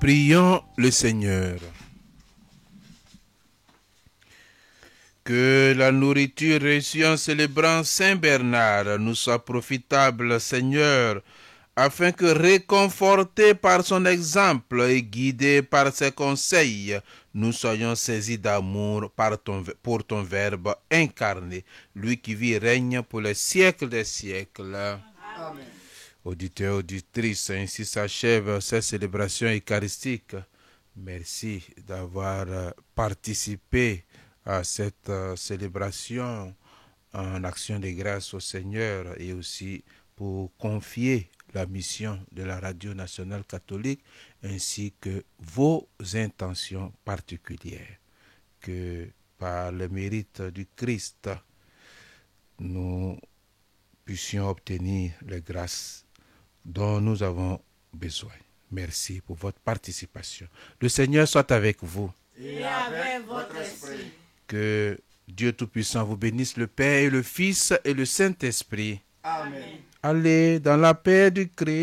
Prions le Seigneur. Que la nourriture reçue en célébrant Saint Bernard nous soit profitable, Seigneur, afin que, réconfortés par son exemple et guidés par ses conseils, nous soyons saisis d'amour pour ton Verbe incarné, lui qui vit et règne pour les siècles des siècles. Amen. Auditeurs, auditrices, ainsi s'achève cette célébration eucharistique. Merci d'avoir participé à cette célébration en action de grâce au Seigneur et aussi pour confier la mission de la Radio Nationale Catholique ainsi que vos intentions particulières. Que par le mérite du Christ, nous puissions obtenir les grâces dont nous avons besoin. Merci pour votre participation. Le Seigneur soit avec vous. Et avec votre esprit. Que Dieu Tout-Puissant vous bénisse, le Père et le Fils et le Saint-Esprit. Amen. Allez dans la paix du Christ.